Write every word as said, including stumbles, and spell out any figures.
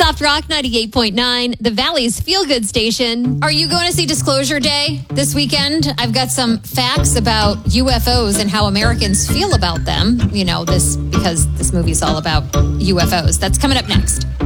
Soft Rock ninety-eight point nine, the Valley's feel-good station. Are you going to see Disclosure Day this weekend? I've got some facts about U F Os and how Americans feel about them. You know, this because this movie's all about U F Os. That's coming up next.